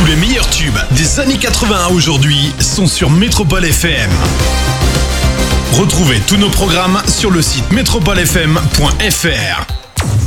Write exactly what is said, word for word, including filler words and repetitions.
Tous les meilleurs tubes des années quatre-vingts à aujourd'hui sont sur Métropole F M. Retrouvez tous nos programmes sur le site métropole f m point f r.